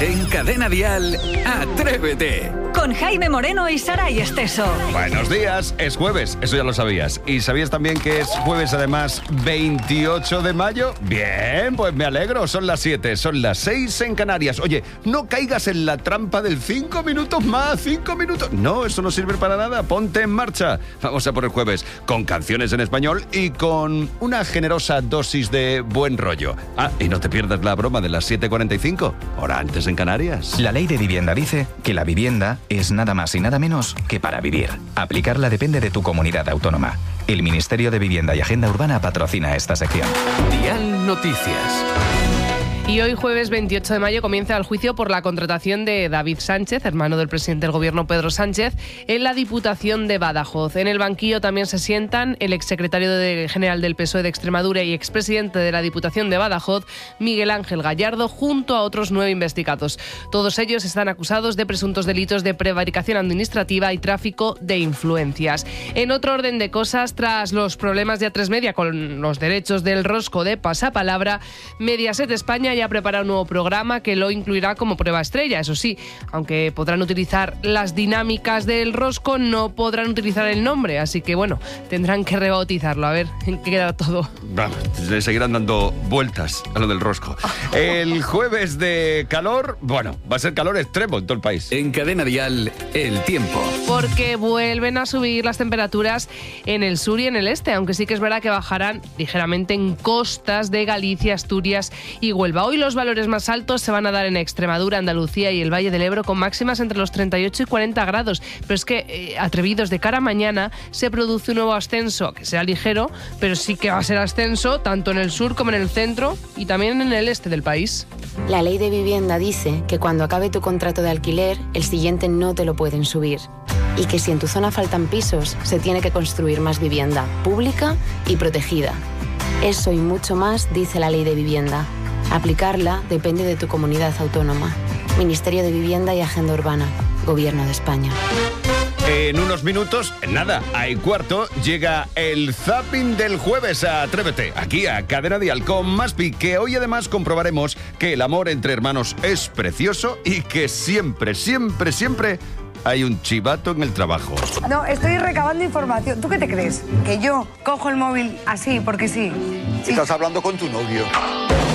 En Cadena Dial, Atrévete. Con Jaime Moreno y Saray Esteso. Buenos días, es jueves, eso ya lo sabías. ¿Y sabías también que es jueves, además, 28 de mayo? Bien, pues me alegro, son las 7, son las 6 en Canarias. Oye, no caigas en la trampa del 5 minutos más, 5 minutos. No, eso no sirve para nada, ponte en marcha. Vamos a por el jueves, con canciones en español y con una generosa dosis de buen rollo. Ah, y no te pierdas la broma de las 7:45, hora antes en Canarias. La ley de vivienda dice que la vivienda es nada más y nada menos que para vivir. Aplicarla depende de tu comunidad autónoma. El Ministerio de Vivienda y Agenda Urbana patrocina esta sección. Dial Noticias. Y hoy, jueves 28 de mayo, comienza el juicio por la contratación de David Sánchez, hermano del presidente del Gobierno Pedro Sánchez, en la Diputación de Badajoz. En el banquillo también se sientan el exsecretario general del PSOE de Extremadura y expresidente de la Diputación de Badajoz, Miguel Ángel Gallardo, junto a otros 9 investigados. Todos ellos están acusados de presuntos delitos de prevaricación administrativa y tráfico de influencias. En otro orden de cosas, tras los problemas de A3 Media con los derechos del rosco de Pasapalabra, Mediaset España ya prepara un nuevo programa que lo incluirá como prueba estrella. Eso sí, aunque podrán utilizar las dinámicas del rosco, no podrán utilizar el nombre, así que bueno, tendrán que rebautizarlo. A ver en qué queda todo. Vamos, le seguirán dando vueltas a lo del rosco. El jueves de calor, bueno, va a ser calor extremo en todo el país. En Cadena Dial, el tiempo. Porque vuelven a subir las temperaturas en el sur y en el este, aunque sí que es verdad que bajarán ligeramente en costas de Galicia, Asturias y Huelva. Hoy los valores más altos se van a dar en Extremadura, Andalucía y el Valle del Ebro, con máximas entre los 38 y 40 grados. Pero es que, atrevidos, de cara a mañana se produce un nuevo ascenso, que será ligero, pero sí que va a ser ascenso tanto en el sur como en el centro y también en el este del país. La ley de vivienda dice que cuando acabe tu contrato de alquiler, el siguiente no te lo pueden subir. Y que si en tu zona faltan pisos, se tiene que construir más vivienda pública y protegida. Eso y mucho más dice la ley de vivienda. Aplicarla depende de tu comunidad autónoma. Ministerio de Vivienda y Agenda Urbana. Gobierno de España. En unos minutos, nada, hay cuarto, llega el zapping del jueves a Atrévete, aquí a Cadena Dial con Maspi, que hoy además comprobaremos que el amor entre hermanos es precioso y que siempre, siempre, siempre hay un chivato en el trabajo. No, estoy recabando información. ¿Tú qué te crees? ¿Que yo cojo el móvil así porque sí? Estás hablando con tu novio.